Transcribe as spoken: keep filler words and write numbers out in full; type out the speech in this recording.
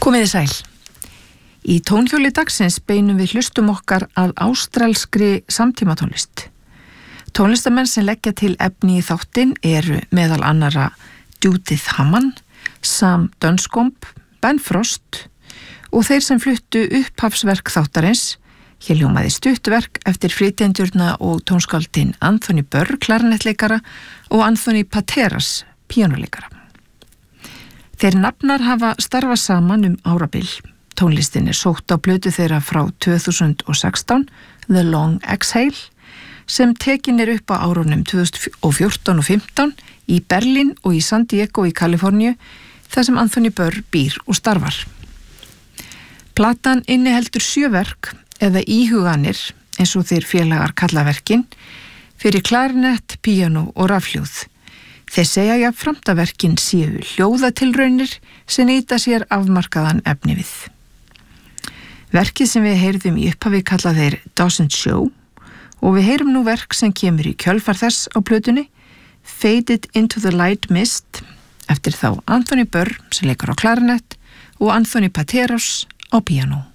Komiði sæl. Í tónhjóli dagsins beinum við hlustum okkar að ástralskri samtímatónlist. Tónlistamenn sem leggja til efni í þáttinn eru meðal annara Judith Hammond, Sam Dunscombe, Ben Frost og þeir sem fluttu upphafsverk þáttarins. Hér hljómaði stuttverk eftir flytjendurna og tónskáldin Anthony Burr, klarinettleikara, og Anthony Pateras, píanóleikara. Þeir nafnar hafa starfað saman um árabil. Tónlistin er sótt á plötu þeirra frá tvö þúsund og sextán, The Long Exhale, sem tekin er upp á árunum tvö þúsund og fjórtán og fimmtán í Berlín og í San Diego í Kaliforníu, þar sem Anthony Burr býr og starfar. Platan inniheldur sjö verk eða íhuganir, eins og þeir félagar kalla verkin, fyrir klarinett, píanó og rafhljóð. Þeir segja jafnframt að verkin séu hljóðatilraunir sem nýta sér afmarkaðan efni við. Verkið sem við heyrðum í upphafi kalla þeir Doesn't Show og við heyrum nú verk sem kemur í kjölfar þess á plötunni, Faded into the Light Mist, eftir þá Anthony Burr sem leikur á klarinett og Anthony Pateras á píanó.